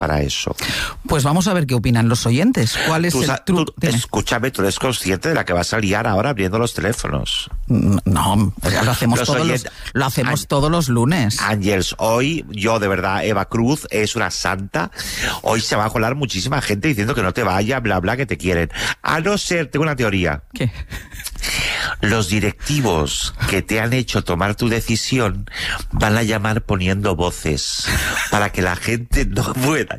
para eso. Pues vamos a ver qué opinan los oyentes. ¿Cuál es el truco? Escúchame, tú eres consciente de la que vas a liar ahora abriendo los teléfonos. No, lo hacemos todos los lunes. Ángels, hoy yo de verdad, Eva Cruz es una santa. Hoy se va a colar muchísima gente diciendo que no te vaya, bla, bla, que te quieren. A no ser, tengo una teoría. ¿Qué? Los directivos que te han hecho tomar tu decisión van a llamar poniendo voces para que la gente no pueda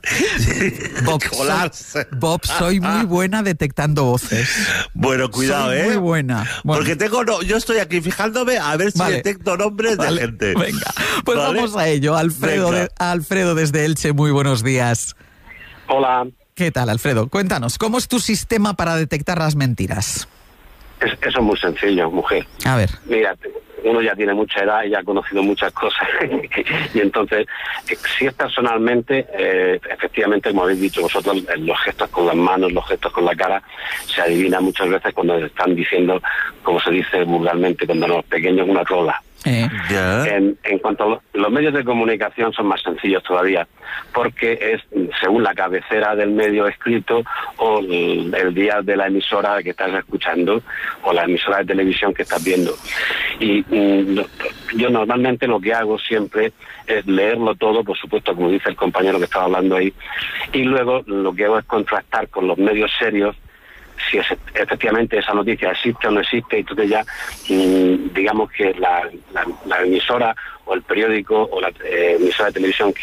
colarse. Bob, soy muy buena detectando voces. Bueno, cuidado, soy muy buena. Bueno. Porque yo estoy aquí fijándome a ver si detecto nombres de gente. Venga, pues vamos a ello. Alfredo desde Elche, muy buenos días. Hola. ¿Qué tal, Alfredo? Cuéntanos, ¿cómo es tu sistema para detectar las mentiras? Eso es muy sencillo, mujer. A ver. Mira, uno ya tiene mucha edad y ya ha conocido muchas cosas. Y entonces, si es personalmente, efectivamente, como habéis dicho vosotros, los gestos con las manos, los gestos con la cara, se adivina muchas veces cuando están diciendo, como se dice vulgarmente, cuando los pequeños, una rola. En cuanto a los medios de comunicación son más sencillos todavía, porque es según la cabecera del medio escrito o el día de la emisora que estás escuchando o la emisora de televisión que estás viendo. Y yo normalmente lo que hago siempre es leerlo todo, por supuesto, como dice el compañero que estaba hablando ahí, y luego lo que hago es contrastar con los medios serios si efectivamente esa noticia existe o no existe, y entonces ya digamos que la emisora o el periódico o la emisora de televisión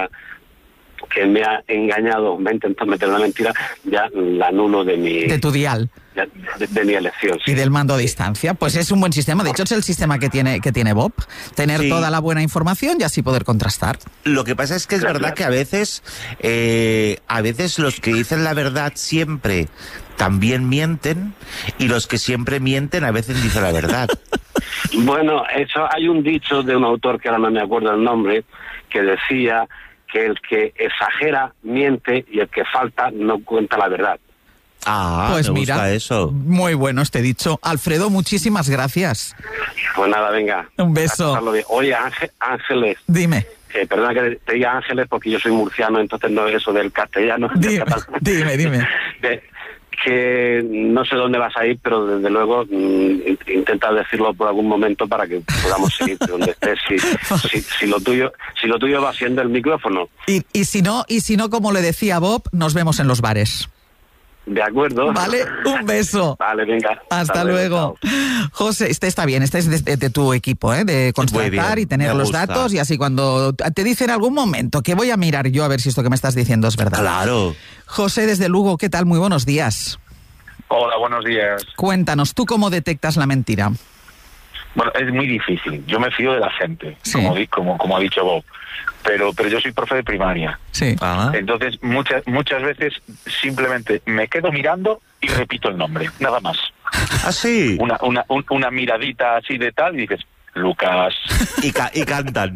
que me ha engañado, me ha intentado meter una mentira, ya la anulo de tu dial. De mi elección. Sí. Y del mando a distancia. Pues es un buen sistema. De hecho, es el sistema que tiene Bob. Tener toda la buena información y así poder contrastar. Lo que pasa es que es verdad que a veces los que dicen la verdad siempre también mienten, y los que siempre mienten a veces dicen la verdad. Bueno, eso hay un dicho de un autor que ahora no me acuerdo el nombre, que decía que el que exagera miente y el que falta no cuenta la verdad. Ah, pues me mira, gusta eso. Muy bueno este dicho. Alfredo, muchísimas gracias. Pues nada, venga. Un beso. Oye, Ángeles. Dime. Perdona que te diga Ángeles porque yo soy murciano, entonces no es eso del castellano. Dime. Que no sé dónde vas a ir, pero desde luego intenta decirlo por algún momento para que podamos seguir donde estés. Si lo tuyo va siendo el micrófono. Y si no, como le decía Bob, nos vemos en los bares. De acuerdo. Vale, un beso. Vale, venga. Hasta luego. José, este está bien, este es de tu equipo, de contratar y tener los datos, y así cuando te dicen en algún momento que voy a mirar yo a ver si esto que me estás diciendo es verdad. Claro. José, desde Lugo, ¿qué tal? Muy buenos días. Hola, buenos días. Cuéntanos, ¿tú cómo detectas la mentira? Bueno, es muy difícil. Yo me fío de la gente, sí, como ha dicho Bob. Pero yo soy profe de primaria. Sí. Entonces, muchas veces simplemente me quedo mirando y repito el nombre, nada más. ¿Ah, sí? Una miradita así de tal y dices, Lucas. Y cantan.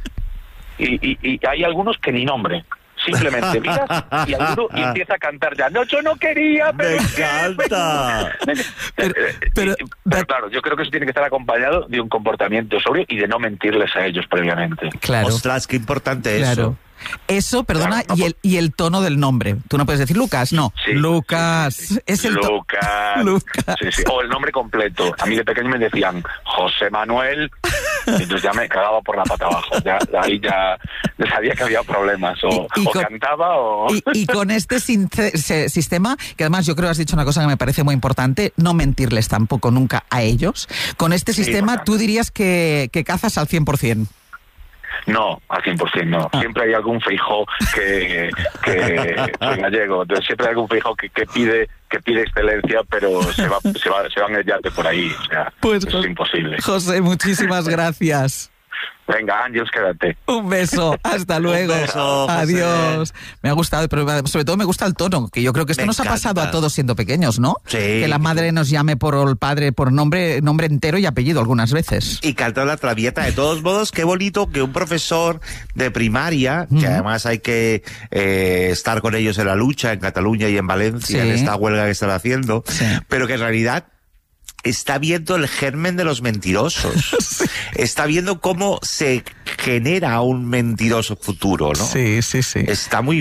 Y hay algunos que ni nombre. Simplemente miras y empieza a cantar ya. No, yo no quería, pero... ¡Me encanta! Pero claro, yo creo que eso tiene que estar acompañado de un comportamiento sobrio y de no mentirles a ellos previamente. Claro. Ostras, qué importante claro. Eso, perdona, claro, no, y el tono del nombre. Tú no puedes decir Lucas, no. Sí, Lucas. Sí. Es el Lucas. Sí. O el nombre completo. A mí de pequeño me decían José Manuel, y entonces ya me cagaba por la pata abajo. Ahí ya sabía que había problemas. O cantaba o... Y con este sistema, que además yo creo que has dicho una cosa que me parece muy importante, no mentirles tampoco nunca a ellos. Con este sistema tú dirías que cazas al 100%. No, al 100% no. Siempre hay algún Feijóo que soy gallego, entonces siempre hay algún Feijóo que pide excelencia, pero se van a yate por ahí, o sea, pues, es imposible. José, muchísimas gracias. Venga, Ángeles, quédate. Un beso, hasta luego. Un beso, adiós. Me ha gustado, pero sobre todo me gusta el tono, que yo creo que esto nos ha pasado a todos siendo pequeños, ¿no? Sí. Que la madre nos llame por el padre, por nombre entero y apellido algunas veces. Y cantó la traviata. De todos modos, qué bonito que un profesor de primaria, que además hay que estar con ellos en la lucha, en Cataluña y en Valencia, en esta huelga que están haciendo, pero que en realidad está viendo el germen de los mentirosos. Sí. Está viendo cómo se genera un mentiroso futuro, ¿no? Sí, sí, sí. Está muy